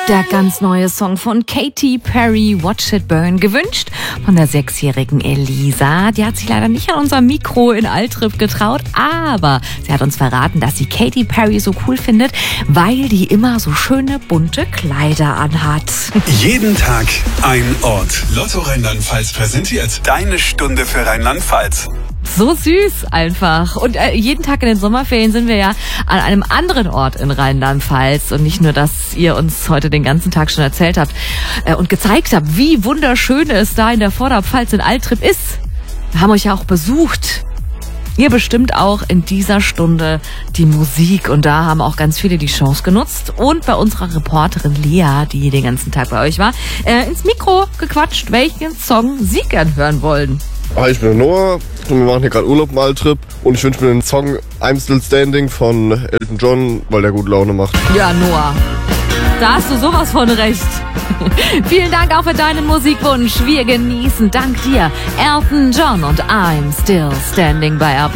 Der ganz neue Song von Katy Perry, Watch It Burn, gewünscht von der 6-jährigen Elisa. Die hat sich leider nicht an unser Mikro in Altrip getraut, aber sie hat uns verraten, dass sie Katy Perry so cool findet, weil die immer so schöne bunte Kleider anhat. Jeden Tag ein Ort. Lotto Rheinland-Pfalz präsentiert deine Stunde für Rheinland-Pfalz. So süß einfach. Und jeden Tag in den Sommerferien sind wir ja an einem anderen Ort in Rheinland-Pfalz. Und nicht nur, dass ihr uns heute den ganzen Tag schon erzählt habt und gezeigt habt, wie wunderschön es da in der Vorderpfalz in Altrip ist. Wir haben euch ja auch besucht. Ihr bestimmt auch in dieser Stunde die Musik. Und da haben auch ganz viele die Chance genutzt. Und bei unserer Reporterin Lea, die den ganzen Tag bei euch war, ins Mikro gequatscht, welchen Song sie gern hören wollen. Hi, ich bin der Noah und wir machen hier gerade Urlaub im Altrip und ich wünsche mir den Song I'm Still Standing von Elton John, weil der gute Laune macht. Ja, Noah, da hast du sowas von recht. Vielen Dank auch für deinen Musikwunsch. Wir genießen dank dir Elton John und I'm Still Standing bei